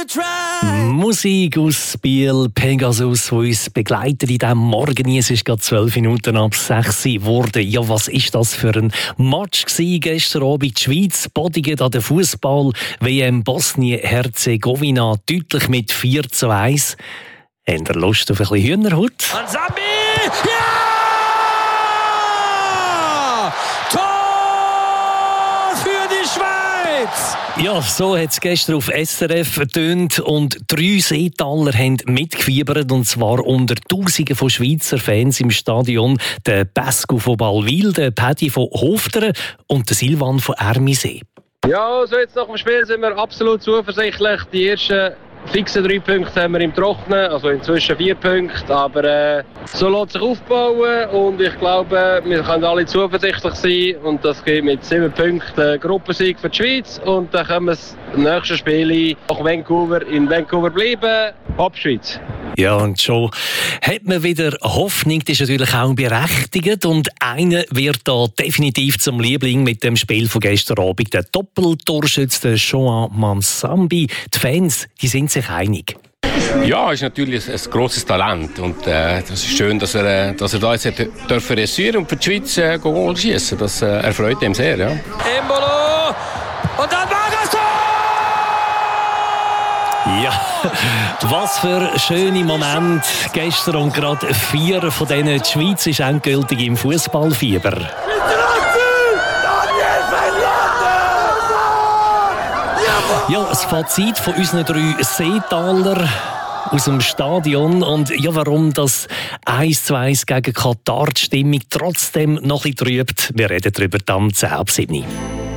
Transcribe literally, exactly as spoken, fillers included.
Musik aus Biel, Pegasus, die uns begleitet in diesem Morgen. Es ist gerade zwölf Minuten ab sechs geworden. Ja, was ist das für ein Match gewesen gestern Abend? Die Schweiz bodigt an der Fußball-W M Bosnien-Herzegowina deutlich mit vier zu eins. Habt ihr Lust auf ein bisschen Hühnerhaut? Ansambi! Ja! Tor für die Schweiz! Ja, so hat es gestern auf S R F getönt und drei Seetaler haben mitgefiebert, und zwar unter Tausenden von Schweizer Fans im Stadion. Der Pascu von Ballwil, der Paddy von Hofteren und der Silvan von Ermisee. Ja, also jetzt nach dem Spiel sind wir absolut zuversichtlich. Die ersten fixen drei Punkte haben wir im Trockenen, also inzwischen vier Punkte. Aber äh, so lässt sich aufbauen und ich glaube, wir können alle zuversichtlich sein. Und das geht mit sieben Punkten Gruppensieg für die Schweiz. Und dann können wir das nächste Spiel nach Vancouver in Vancouver bleiben. Ab Schweiz. Ja, und schon hat man wieder Hoffnung, das ist natürlich auch berechtigt. Und einer wird da definitiv zum Liebling mit dem Spiel von gestern Abend. Der Doppeltorschütze Shoan Mansambi. Die Fans, die sind sich einig. Ja, er ist natürlich ein, ein grosses Talent und äh, das ist schön, dass er, äh, dass er da jetzt dürfen reüssieren und für die Schweiz äh, Goal schießen. Das äh, erfreut ihm sehr. Ja. Embolo und dann war das Tor! Ja, was für schöne Momente gestern, und gerade vier von denen. Die Schweiz ist endgültig im Fußballfieber. Ja, das Fazit von unseren drei Seetaler aus dem Stadion, und ja, warum das eins zu eins gegen Katar die Stimmung trotzdem noch ein bisschen trübt, wir reden darüber dann zehn ab sieben.